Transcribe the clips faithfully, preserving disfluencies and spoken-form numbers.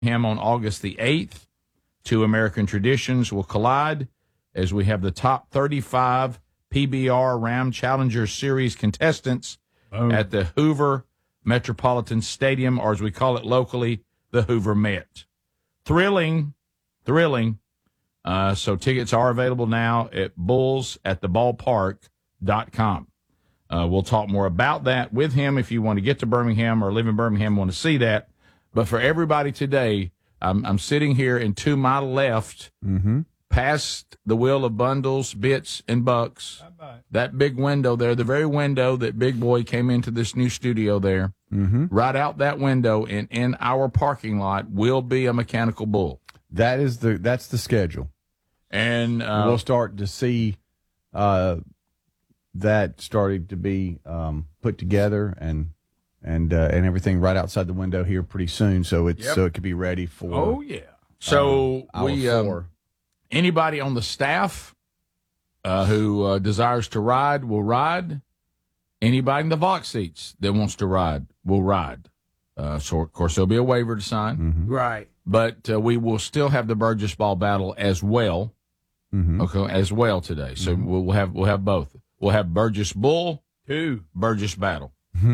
Birmingham on August the eighth. Two American traditions will collide as we have the top thirty-five P B R Ram Challenger Series contestants oh. at the Hoover Metropolitan Stadium, or as we call it locally, the Hoover Met. Thrilling, thrilling. Uh, so tickets are available now at bulls at the ballpark dot com. Uh, we'll talk more about that with him if you want to get to Birmingham or live in Birmingham and want to see that. But for everybody today, I'm, I'm sitting here, and to my left, mm-hmm. past the wheel of bundles, bits, and bucks, Bye-bye. That big window there, the very window that Big Boy came into this new studio there, mm-hmm. right out that window and in our parking lot will be a mechanical bull. That is the that's the schedule. And uh, we'll start to see uh, that starting to be um, put together and and uh, and everything right outside the window here pretty soon, so it's yep. so it could be ready for. Oh yeah. So um, we um, anybody on the staff uh, who uh, desires to ride will ride. Anybody in the Vox seats that wants to ride will ride. Uh, so of course there'll be a waiver to sign, mm-hmm. right? But uh, we will still have the Burgess Ball battle as well. Mm-hmm. Okay, as well today. So mm-hmm. we'll have we'll have both. We'll have Burgess Bull, two Burgess Battle. Mm-hmm.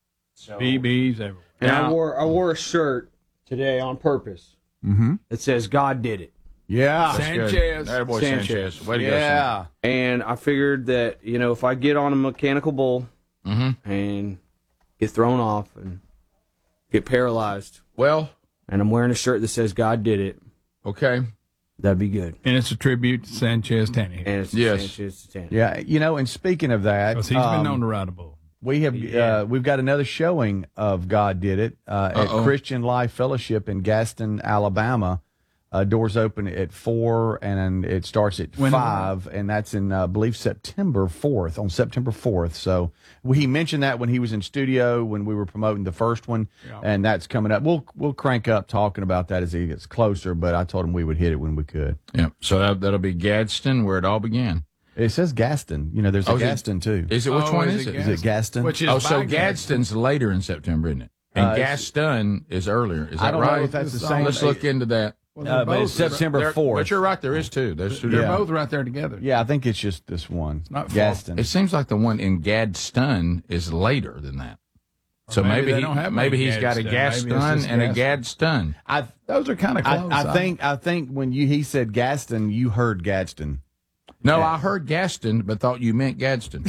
So, B Bs everywhere. And now, I wore I wore a shirt today on purpose. Mm-hmm. It says "God did it." Yeah, Sanchez. That boy Sanchez. Sanchez. Way to yeah. go, and I figured that you know if I get on a mechanical bull mm-hmm. and get thrown off and get paralyzed, well, and I'm wearing a shirt that says "God did it," okay. That'd be good. And it's a tribute to Sanchez Tanny. And it's yes. Sanchez Tanny. Yeah, you know, and speaking of that, because he's um, been known to ride a bull. We have yeah. uh, we've got another showing of God Did It uh, at Uh-oh. Christian Life Fellowship in Gaston, Alabama. Uh, doors open at four, and it starts at when five, and that's in uh, I believe September fourth. On September fourth, so we, he mentioned that when he was in studio when we were promoting the first one, yeah. and that's coming up. We'll we'll crank up talking about that as he gets closer, but I told him we would hit it when we could. Yeah, so that, that'll be Gadsden, where it all began. It says Gaston. You know, there's a oh, Gaston too. Is it which oh, one is is it? it? Is it Gaston? Which is oh, so Gadsden. Gadsden's later in September, isn't it? And Uh, Gaston is earlier. Is that I don't right? know if that's the It's same. Let's look into that. Well, Uh, but it's September There- fourth. But you're right, there is two. There's two They're different. both right there together. Yeah, I think it's just this one. It's not far. Gaston. It seems like the one in Gadsden is later than that. So maybe maybe they he, don't have maybe one he's got a Gadsden. Maybe Gaston it's just and a Gadsden. Gadsden. I Those are kind of close. I, I think I think when you he said Gaston, you heard Gadsden. No, I heard Gaston, but thought you meant Gadsden.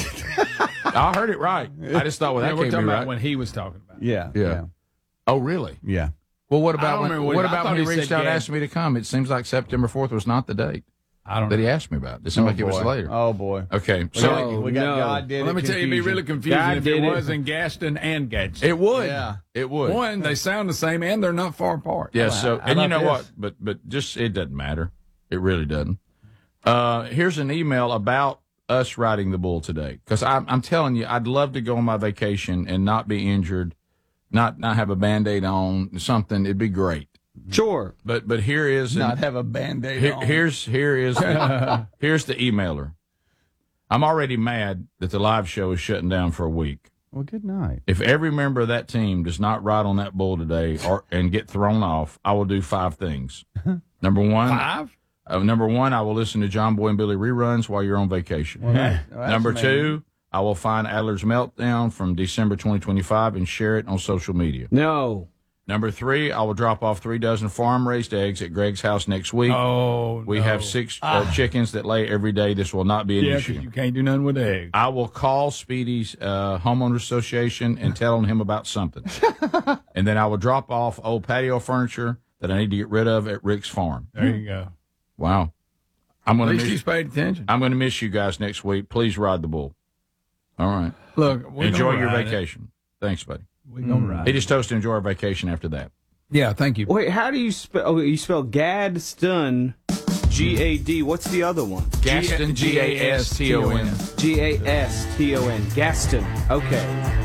I heard it right. I just thought, well, that yeah, we're can't talking be about right. when he was talking about it. Yeah, Yeah. yeah, Oh, really? yeah. Well, what I about don't when, remember what- what I about thought when he he reached said out and Gad- asked me to come? It seems like September fourth was not the date I don't that know. he asked me about. It seemed Oh, like it was boy. later. Oh boy. Okay, We so got, we got no. God did Well, let it me tell you, it'd be really confusion. confusing God if it did it. was in Gaston and Gadsden. it would. Yeah. It would. One, they sound the same, and they're not far apart. Yeah. Well, So, how and you about know this? what? But but just it doesn't matter. It really doesn't. Uh, here's an email about us riding the bull today, because I'm I'm telling you, I'd love to go on my vacation and not be injured, not not have a Band-Aid on something. It'd be great. Sure. But but here is an- Not have a Band-Aid Here, on. here's here is the, here's the emailer. I'm already mad that the live show is shutting down for a week. Well, good night. If every member of that team does not ride on that bull today or and get thrown off, I will do five things. Number one, Five? uh, number one, I will listen to John Boy and Billy reruns while you're on vacation. Well, that- well, that's Number amazing. two, I will find Adler's Meltdown from December twenty twenty-five and share it on social media. No. Number three, I will drop off three dozen farm-raised eggs at Greg's house next week. Oh, We no. have six uh, chickens that lay every day. This will not be an Yeah, issue. because you can't do nothing with eggs. I will call Speedy's uh, homeowners association and tell him about something. And then I will drop off old patio furniture that I need to get rid of at Rick's farm. There you go. Wow. I'm At going least to he's miss, paid attention. I'm going to miss you guys next week. Please ride the bull. All right. Look, we're Enjoy gonna your ride it. vacation. Thanks, buddy. We're going to ride He it. just told us to enjoy our vacation after that. Yeah, thank you. Wait, how do you spell? Oh, you spell Gadsden, G A D. What's the other one? Gaston, G A S T O N. G A S T O N. Gaston. Okay.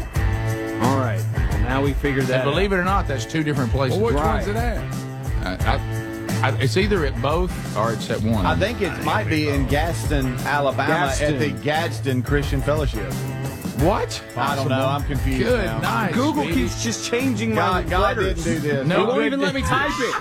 All right. Well, now we figured that And believe out. it or not, that's two different places. Well, which Right. one's it at? I, I, I, it's either at both or it's at one. I think it might be in Gaston, Alabama, Gaston. at the Gadsden Christian Fellowship. What? I don't know. I'm confused Good now. night. Google Speedy. keeps just changing my God, God letters. didn't do this. No, It won't good even let me type it.